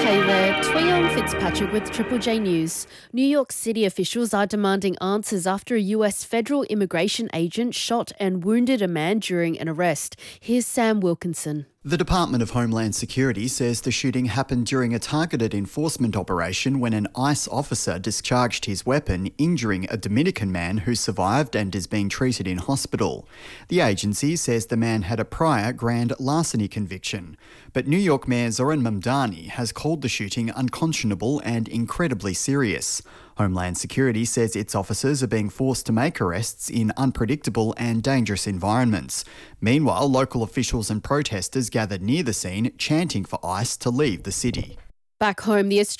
Hey there, Tweon Fitzpatrick with Triple J News. New York City officials are demanding answers after a US federal immigration agent shot and wounded a man during an arrest. Here's Sam Wilkinson. The Department of Homeland Security says the shooting happened during a targeted enforcement operation when an ICE officer discharged his weapon, injuring a Dominican man who survived and is being treated in hospital. The agency says the man had a prior grand larceny conviction. But New York Mayor Zoran Mamdani has called the shooting unconscionable and incredibly serious. Homeland Security says its officers are being forced to make arrests in unpredictable and dangerous environments. Meanwhile, local officials and protesters gathered near the scene, chanting for ICE to leave the city. Back home, the